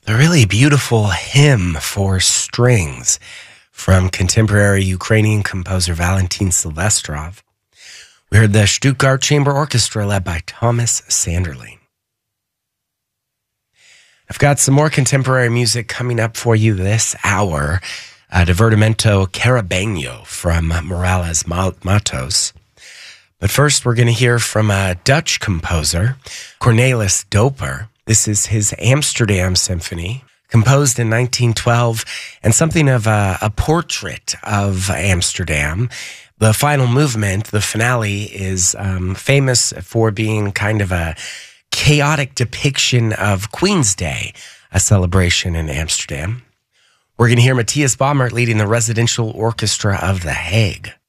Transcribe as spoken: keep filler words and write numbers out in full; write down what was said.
A really beautiful hymn for strings from contemporary Ukrainian composer Valentin Silvestrov. We heard the Stuttgart Chamber Orchestra led by Thomas Sanderling. I've got some more contemporary music coming up for you this hour. Uh, Divertimento Caribeño from Morales Matos. But first, we're going to hear from a Dutch composer, Cornelis Doper. This is his Amsterdam Symphony, composed in nineteen twelve, and something of a, a portrait of Amsterdam. The final movement, the finale, is um, famous for being kind of a chaotic depiction of Queen's Day, a celebration in Amsterdam. We're going to hear Matthias Baumert leading the residential orchestra of The Hague.